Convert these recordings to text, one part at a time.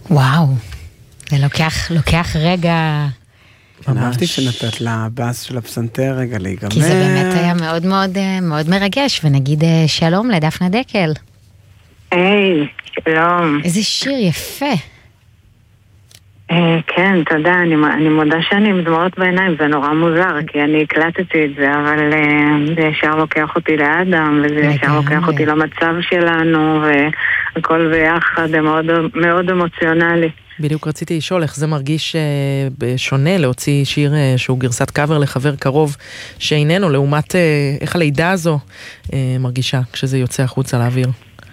וואו, זה לוקח רגע... אהבתי שנתת לבאס של הפסנתר רגע להיגמר. כי זה באמת היה מאוד מאוד מאוד מרגש, ונגיד שלום לדפנה דקל. היי, שלום. איזה שיר יפה. כן, תודה, אני מודה שאני עם דמעות בעיניים, זה נורא מוזר, כי אני הקלטתי את זה, אבל זה ישר לוקח אותי לאדם, וזה ישר לוקח אותי למצב שלנו, והכל ביחד, זה מאוד, מאוד אמוציונלי. בדיוק רציתי לשאול איך זה מרגיש שונה להוציא שיר שהוא גרסת קאבר לחבר קרוב שאיננו, לעומת איך הלידה הזו מרגישה כשזה יוצא החוצה לאוויר.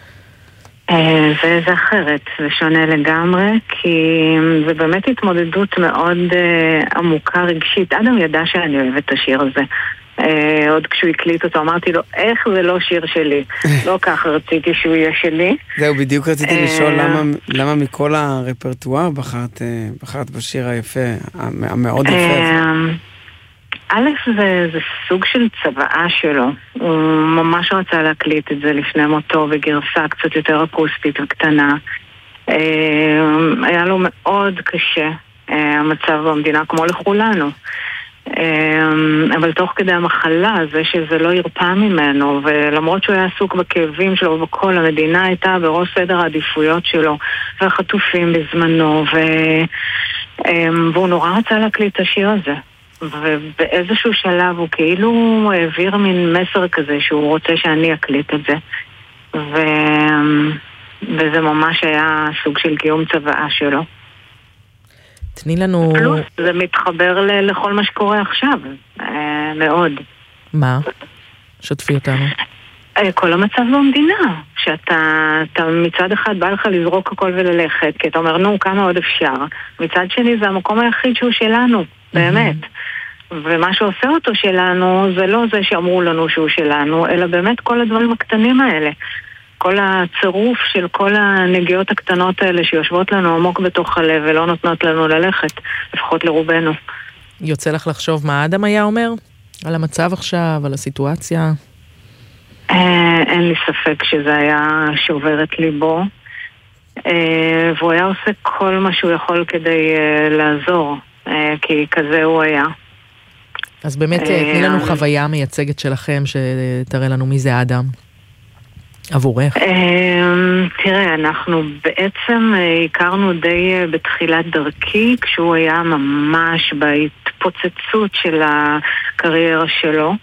זה אחרת, זה שונה לגמרי, כי זה באמת התמודדות מאוד עמוקה רגשית. אדם ידע שאני אוהבת את השיר הזה. עוד כשהוא הקליט אותו, אמרתי לו, איך זה לא שיר שלי? לא ככה רציתי שהוא יהיה שלי. זהו, בדיוק רציתי לשאול למה מכל הרפרטואר בחרת בשיר היפה, המאוד יפה. א', זה סוג של צבעה שלו. הוא ממש רצה להקליט את זה לפני מותו בגרסה קצת יותר אקוסטית וקטנה. היה לו מאוד קשה המצב במדינה, כמו לכולנו. אבל תוך כדי המחלה, זה שזה לא ירפא ממנו, ולמרות שהוא היה עסוק בכאבים שלו ובכל, המדינה הייתה בראש סדר העדיפויות שלו, והחטופים בזמנו, והוא נורא רצה להקליט את השיר הזה. ובאיזשהו שלב הוא כאילו העביר מין מסר כזה שהוא רוצה שאני אקליט את זה, וזה ממש היה סוג של קיום צוואה שלו. תני לנו... פלוס, זה מתחבר לכל מה שקורה עכשיו, מאוד. מה? שתפי אותנו. כל המצב במדינה, שאתה מצד אחד בא לך לזרוק הכל וללכת, כי אתה אומר, נו, כמה עוד אפשר. מצד שני, זה המקום היחיד שהוא שלנו, באמת. ומה שעושה אותו שלנו, זה לא זה שאמרו לנו שהוא שלנו, אלא באמת כל הדברים הקטנים האלה. כל הצירוף של כל הנגיעות הקטנות האלה שיושבות לנו עמוק בתוך הלב ולא נותנות לנו ללכת, לפחות לרובנו. יוצא לך לחשוב מה אדם היה אומר? על המצב עכשיו, על הסיטואציה? אין לי ספק שזה היה שובר את ליבו, והוא היה עושה כל מה שהוא יכול כדי לעזור, כי כזה הוא היה. אז באמת תני לנו חוויה מייצגת שלכם שתראה לנו מי זה אדם. עבורך? תראה, אנחנו בעצם הכרנו די בתחילת דרכי, כשהוא היה ממש בהתפוצצות של הקריירה שלו,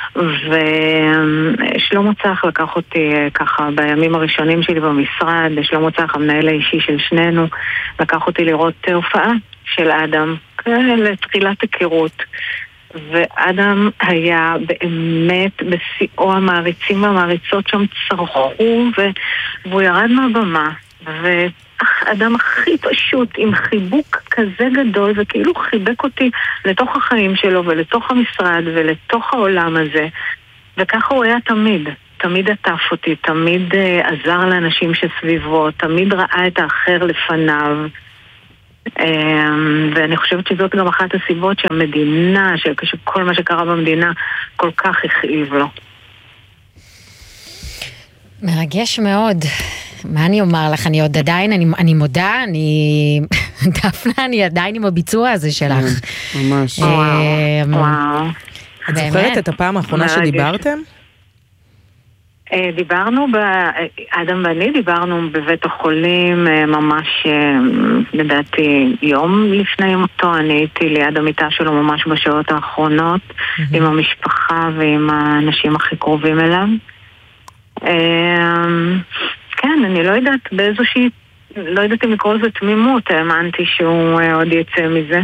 ושלמה צח לקח אותי ככה בימים הראשונים שלי במשרד, שלמה צח המנהל האישי של שנינו, לקח אותי לראות הופעה של אדם, לתחילת הכירות. ואדם היה באמת בשיאו, המעריצים והמעריצות שם צרחו, והוא ירד מהבמה, ואדם הכי פשוט, עם חיבוק כזה גדול, וכאילו חיבק אותי לתוך החיים שלו, ולתוך המשרד, ולתוך העולם הזה, וככה הוא היה תמיד עטף אותי, תמיד עזר לאנשים שסביבו, תמיד ראה את האחר לפניו, ואני חושבת שזאת גם אחת הסיבות שהמדינה, שכל מה שקרה במדינה כל כך הכאיב לו. מרגש מאוד. מה אני אומר לך? אני עוד עדיין, אני מודה, דפנה, אני עדיין עם הביצוע הזה שלך. ממש. וואו. את זוכרת את הפעם האחרונה שדיברתם? דיברנו, אדם ואני דיברנו בבית החולים ממש, לדעתי, יום לפני מותו. אני הייתי ליד המיטה שלו ממש בשעות האחרונות, עם המשפחה ועם האנשים הכי קרובים אליו. כן, אני לא יודעת באיזושהי, לא יודעת אם לקרוא לזה תמימות, האמנתי שהוא עוד יצא מזה.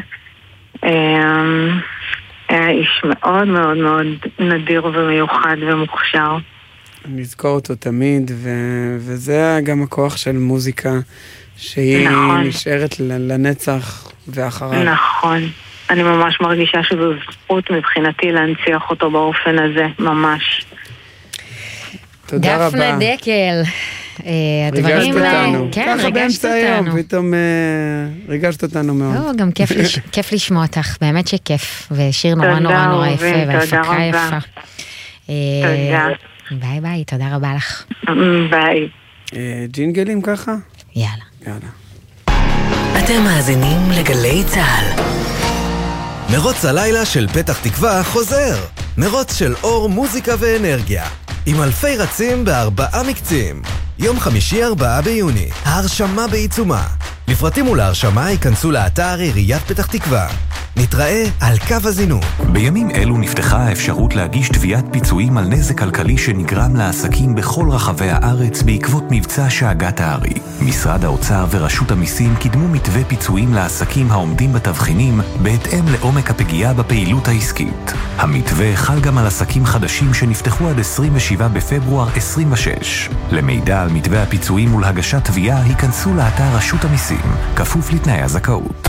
היה איש מאוד מאוד מאוד נדיר ומיוחד ומוכשר. נזכור אותו תמיד, וזה גם הכוח של מוזיקה, שהיא נשארת לנצח ואחריו. נכון. אני ממש מרגישה שזו זכות מבחינתי להנציח אותו באופן הזה, ממש. תודה רבה. דפנה דקל. ריגשת אותנו. כן, ריגשת אותנו. פתאום ריגשת אותנו מאוד. לא, גם כיף לשמוע אותך, באמת שכיף, ושיר נורא נורא נורא יפה, והפקה יפה. תודה. ביי ביי, תודה רבה לך. ביי. ג'ינגלים ככה? יאללה. יאללה. אתם מאזינים לגלי צהל. מרוץ הלילה של פתח תקווה חוזר. מרוץ של אור, מוזיקה ואנרגיה. עם אלפי רצים ב4 מקצים. יום חמישי 4 ביוני. ההרשמה בעיצומה. לפרטים ולהרשמה ייכנסו לאתר עיריית פתח תקווה. נתראה על קו הזינוק. בימים אלו נפתחה האפשרות להגיש תביעת פיצויים על נזק כלכלי שנגרם לעסקים בכל רחבי הארץ בעקבות מבצע שאגת הארי. משרד האוצר ורשות המיסים קידמו מתווה פיצויים לעסקים העומדים בתבחינים בהתאם לעומק הפגיעה בפעילות העסקית. המתווה חל גם על עסקים חדשים שנפתחו עד 27 בפברואר 26. למידע על מתווה הפיצויים ולהגשת תביעה ייכנסו לאתר רשות המיסים, כפוף לתנאי הזכאות.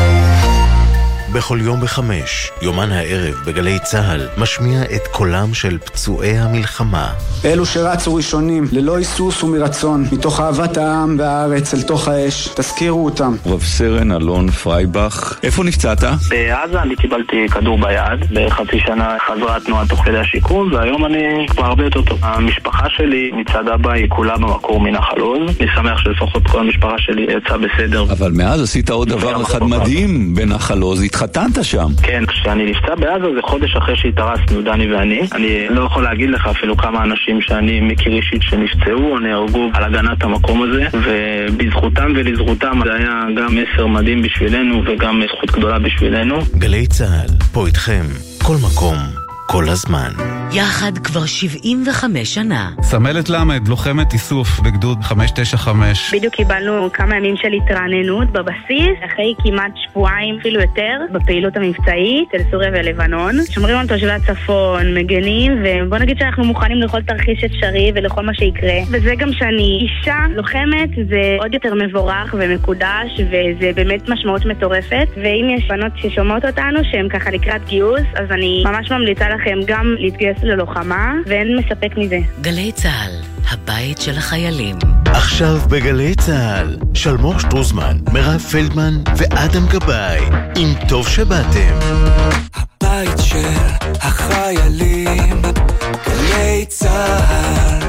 בכל יום ב5, יומן הערב בגלי צהל משמיע את קולם של פצועי המלחמה. אלו שרצו ראשונים, ללא היסוס ומרצון, מתוך אהבת העם והארץ אל תוך האש, תזכירו אותם. רב סרן אלון פרייבך, איפה נפצעת? בעזה אני קיבלתי כדור ביד, בחצי שנה חזרה התנועה תוך כדי השיקום, והיום אני כבר הרבה יותר טוב. המשפחה שלי מצד אבא היא כולה במקור מנחל עוז, אני שמח שלפחות כל המשפחה שלי יצאה בסדר. אבל מאז עשית עוד דבר אחד מדהים בנחל עוז, התחתנת שם. כן, כשאני נפצע בעזה זה חודש אחרי שהתארסנו, דני ואני. אני לא יכול להגיד לך אפילו כמה אנשים שאני מכיר אישית שנפצעו או נהרגו על הגנת המקום הזה, ובזכותם ולזכותם זה היה גם מסר מדהים בשבילנו וגם זכות גדולה בשבילנו. גלי צהל, פה איתכם, כל מקום, כל הזמן. יחד כבר 75 שנה. סמלת למד, לוחמת איסוף בגדוד 595. בדיוק קיבלנו כמה ימים של התרעננות בבסיס, אחרי כמעט שבועיים אפילו יותר, בפעילות המבצעית של סוריה ולבנון. שומרים על תושבי הצפון, מגנים, ובוא נגיד שאנחנו מוכנים לכל תרחיש אפשרי ולכל מה שיקרה. וזה גם שאני אישה לוחמת, זה עוד יותר מבורך ומקודש, וזה באמת משמעות מטורפת. ואם יש בנות ששומעות אותנו, שהן ככה לקראת גיוס, אז אני ממש ממליצה לכם גם להתגייס ללוחמה, ואין מספק מזה. גלי צהל, הבית של החיילים. עכשיו בגלי צהל, שלמור שטרוזמן, מירב פלדמן ואדם גבאי, עם טוב שבאתם. הבית של החיילים, גלי צהל.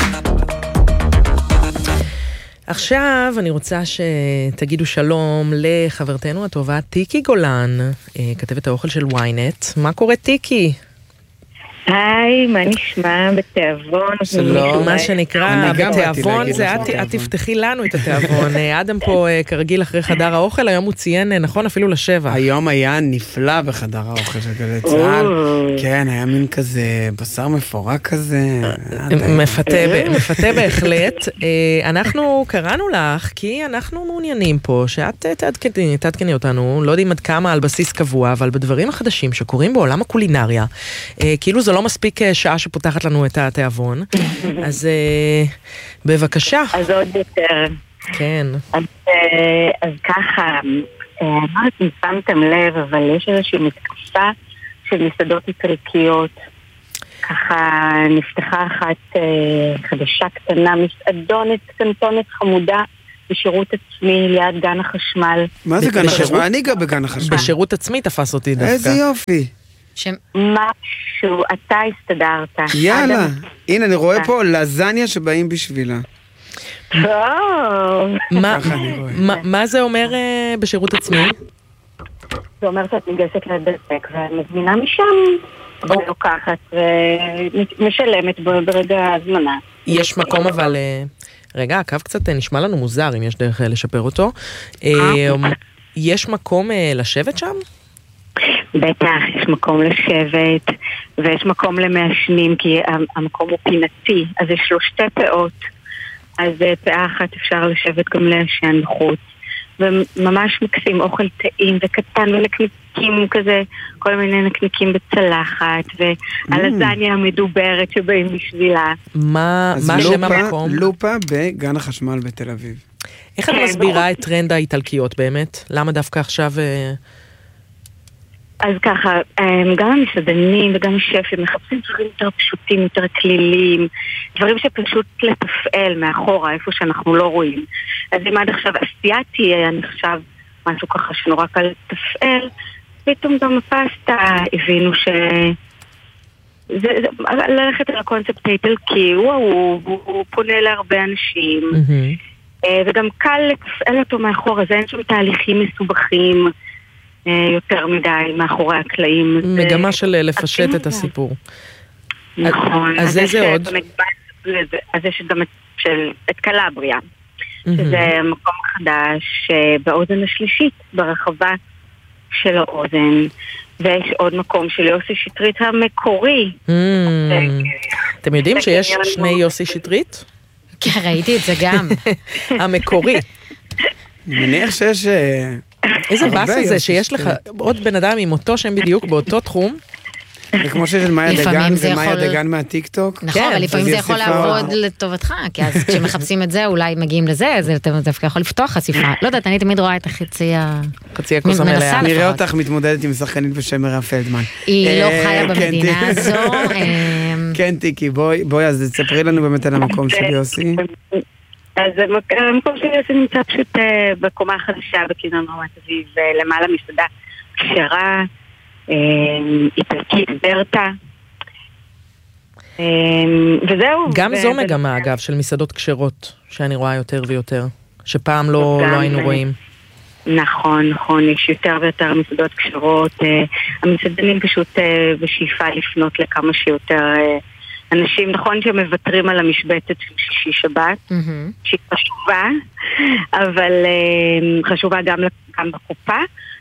עכשיו אני רוצה שתגידו שלום לחברתנו הטובה טיקי גולן, כתבת האוכל של וויינט. מה קורה טיקי? היי, מה נשמע בתיאבון? שלום, מה שנקרא בתיאבון זה את תפתחי לנו את התיאבון. אדם פה כרגיל אחרי חדר האוכל, היום הוא ציין נכון אפילו לשבע. היום היה נפלא בחדר האוכל של גלי צהל. כן, היה מין כזה בשר מפורק כזה. מפתה בהחלט. אנחנו קראנו לך כי אנחנו מעוניינים פה שאת תעדכני אותנו, לא יודעים עד כמה על בסיס קבוע, אבל בדברים החדשים שקורים בעולם הקולינריה, כאילו זה לא מספיק שעה שפותחת לנו את התיאבון. אז בבקשה. אז עוד יותר. כן. אז ככה, אמרת, שמתם לב, אבל יש איזושהי מתקפה של מסעדות איטלקיות. ככה נפתחה אחת חדשה קטנה, מסעדונת קטנטונת חמודה בשירות עצמי ליד גן החשמל. מה זה גן החשמל? אני גם בגן החשמל. בשירות עצמי תפס אותי דווקא. איזה יופי. משהו, אתה הסתדרת. יאללה, הנה אני רואה פה לזניה שבאים בשבילה. מה זה אומר בשירות עצמי? זה אומר שאת ניגשת לדפק ומזמינה משם ולוקחת ומשלמת ברגע הזמנה. יש מקום אבל... רגע, הקו קצת נשמע לנו מוזר אם יש דרך לשפר אותו. יש מקום לשבת שם? בטח, יש מקום לשבת, ויש מקום למעשנים, כי המקום הוא פינתי, אז יש לו שתי פאות, אז פאה אחת אפשר לשבת גם לעשן בחוץ, וממש מקסים אוכל טעים וקטן ונקניקים כזה, כל מיני נקניקים בצלחת, והלזניה המדוברת שבאים בשבילה. מה שם המקום? לופה בגן החשמל בתל אביב. איך את מסבירה את טרנד האיטלקיות באמת? למה דווקא עכשיו... אז ככה, גם המסעדנים וגם השפים מחפשים דברים יותר פשוטים, יותר כלילים, דברים שפשוט לתפעל מאחורה, איפה שאנחנו לא רואים. אז אם עד עכשיו אסייתי היה נחשב משהו ככה שנורא קל לתפעל, פתאום גם הפסטה הבינו ללכת על הקונספט האיטלקי, הוא פונה להרבה אנשים, וגם קל לתפעל אותו מאחור, אז אין שם תהליכים מסובכים יותר מדי מאחורי הקלעים. מגמה של לפשט את הסיפור. נכון. אז איזה עוד? אז יש גם את קלבריה, שזה מקום חדש באוזן השלישית, ברחבה של האוזן, ויש עוד מקום של יוסי שטרית המקורי. אתם יודעים שיש שני יוסי שטרית? כן, ראיתי את זה גם. המקורי. אני מניח שיש... איזה באסה זה שיש לך עוד בן אדם עם אותו שם בדיוק באותו תחום. זה כמו שיש של מאיה דגן, זה מאיה דגן מהטיקטוק. נכון, אבל לפעמים זה יכול לעבוד לטובתך, כי אז כשמחפשים את זה אולי מגיעים לזה, אז אתה דווקא יכול לפתוח חשיפה. לא יודעת, אני תמיד רואה את החצי הכוס המלאה. נראה אותך מתמודדת עם שחקנית בשם מירב פלדמן. היא לא חיה במדינה הזו. כן, טיקי, בואי, אז תספרי לנו באמת על המקום של יוסי. אז המקום של יוסי נמצא פשוט בקומה החדשה בקניון רמת אביב, למעלה מסעדה כשרה, איטלקית ברטה, וזהו. גם זו מגמה אגב של מסעדות כשרות שאני רואה יותר ויותר, שפעם לא היינו רואים. נכון, יש יותר ויותר מסעדות כשרות, המסעדנים פשוט בשאיפה לפנות לכמה שיותר אנשים, נכון שמוותרים על המשבצת של שישי שבת, שהיא חשובה, אבל חשובה גם בקופה,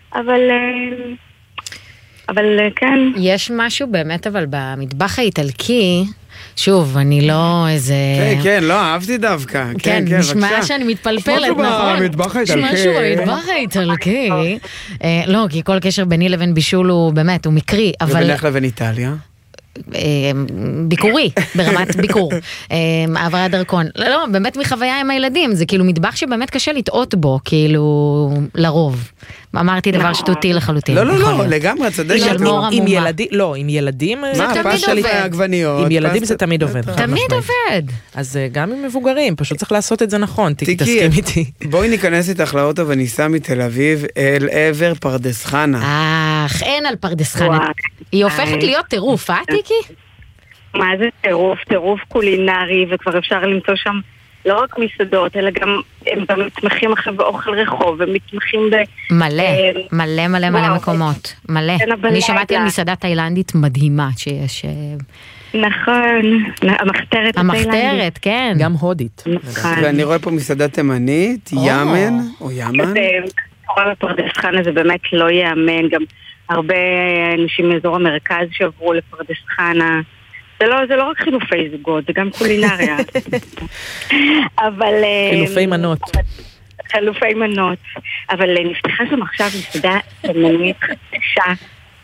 אבל כן. יש משהו באמת אבל במטבח האיטלקי, שוב, אני לא איזה... כן, לא, אהבתי דווקא. כן, נשמע שאני מתפלפלת, נכון? במטבח האיטלקי. משהו במטבח האיטלקי. לא, כי כל קשר ביני לבין בישול הוא באמת, הוא מקרי, אבל... ובינך לבין איטליה? ביקורי, ברמת ביקור, העברת דרכון. לא, באמת מחוויה עם הילדים, זה כאילו מטבח שבאמת קשה לטעות בו, כאילו, לרוב. אמרתי דבר שטותי לחלוטין. לא, לגמרי, צודק. עם ילדים זה תמיד עובד. עם ילדים זה תמיד עובד. תמיד עובד. אז גם עם מבוגרים, פשוט צריך לעשות את זה נכון, תסכים איתי. בואי ניכנס איתך לאוטו וניסע מתל אביב אל עבר פרדס חנה. אין על פרדס חנה. היא הופכת להיות טירוף, טיקי? מה זה טירוף קולינרי, וכבר אפשר למצוא שם לא רק מסעדות, אלא גם הם מתמחים אחרי באוכל רחוב, הם מתמחים מלא מקומות, מלא. אני שמעתי על מסעדה תאילנדית מדהימה שיש... נכון, המחתרת, כן. גם הודית. ואני רואה פה מסעדה תימנית, ימן, או ימן. פרדס חנה זה באמת לא יאמן, גם הרבה אנשים מאזור המרכז שעברו לפרדס חנה. זה לא רק חילופי זוגות, זה גם קולינריה. אבל... חילופי מנות. אבל נפתחה שם עכשיו מסעדה תימנית חדשה.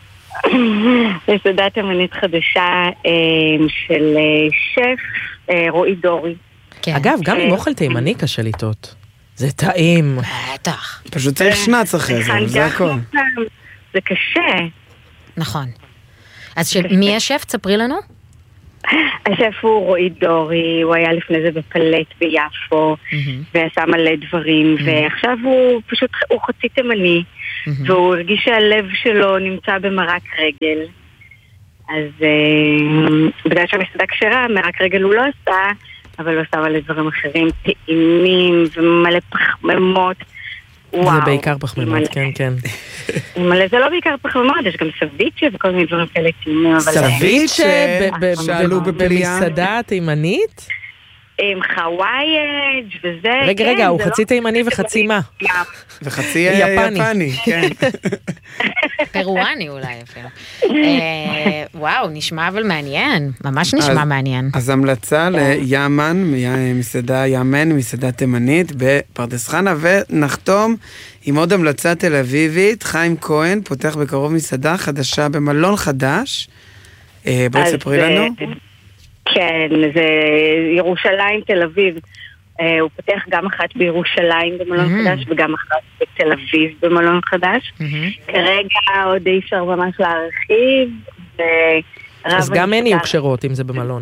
מסעדה תימנית חדשה של שף רועי דורי. אגב, גם עם אוכל תימני קשה לטעות. זה טעים. בטח. פשוט צריך שנץ אחרי זה הכל. זה קשה. נכון. אז מי השף? תספרי לנו. השף הוא רועי דורי, הוא היה לפני זה בפלט ביפו, ועשה מלא דברים, ועכשיו הוא פשוט, הוא חצי תימני, והוא הרגיש שהלב שלו נמצא במרק רגל. אז בגלל שהמסעדה כשרה, מרק רגל הוא לא עשה, אבל הוא עשה מלא דברים אחרים, טעימים ומלא פחמימות. זה בעיקר פחמימות, כן. זה לא בעיקר פחמימות, יש גם סביצ'ה וכל מיני דברים כאלה טעימים. סביצ'ה במסעדה תימנית? עם חווייג' וזה. רגע, הוא חצי תימני וחצי מה? וחצי יפני, כן. פרואני אולי אפילו. וואו, נשמע אבל מעניין, ממש נשמע מעניין. אז המלצה לימן, מסעדה ימן, מסעדה תימנית בפרדס חנה, ונחתום עם עוד המלצה תל אביבית, חיים כהן פותח בקרוב מסעדה חדשה במלון חדש. בואי תספרי לנו. כן, זה ירושלים, תל אביב. הוא פותח גם אחת בירושלים במלון חדש, וגם אחת בתל אביב במלון חדש. כרגע עוד אי אפשר ממש להרחיב. אז גם אין יהיו כשרות אם זה במלון.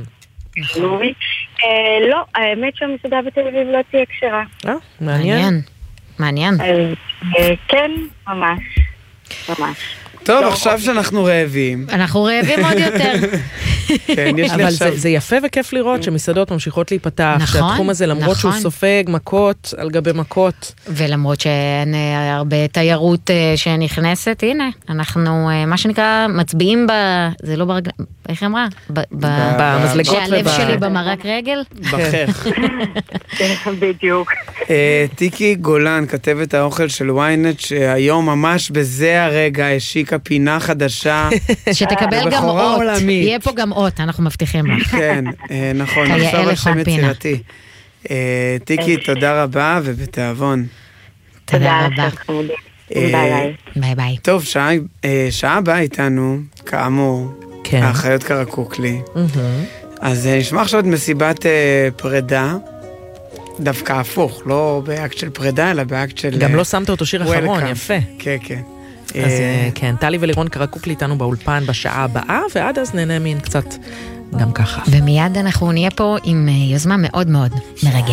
לא, האמת שהמסעדה בתל אביב לא תהיה כשרה. מעניין. כן, ממש. טוב, עכשיו שאנחנו רעבים. אנחנו רעבים עוד יותר. כן, יש לי אבל עכשיו... זה יפה וכיף לראות שמסעדות ממשיכות להיפתח, נכון, שהתחום הזה למרות שהוא נכון. סופג מכות על גבי מכות. ולמרות שאין הרבה תיירות שנכנסת, הנה, אנחנו, מה שנקרא, מצביעים זה לא ברגל... איך אמרה? במזלגות שהלב שלי במרק רגל? בחך. בדיוק. טיקי גולן, כתבת האוכל של וויינט, שהיום ממש בזה הרגע השיקה פינה חדשה. שתקבל גם בבחורה אות. עולמית. יהיה פה גם אות, אנחנו מבטיחים לך. כן, נכון, כיאה נחשוב על לכל שם פינה. יצירתי. טיקי, תודה רבה ובתיאבון. תודה רבה. ביי ביי. טוב, שעה הבאה איתנו, כאמור, כן. האחיות קרקוקלי. אז נשמע עכשיו את מסיבת פרידה, דווקא הפוך, לא באקט של פרידה, אלא באקט של... גם לא שמת אותו שיר אחרון, יפה. כן, כן. אז כן, טלי ולירון קרקוקלי איתנו באולפן בשעה הבאה, ועד אז נהנה מן קצת גם ככה. ומיד אנחנו נהיה פה עם יוזמה מאוד מאוד מרגשת.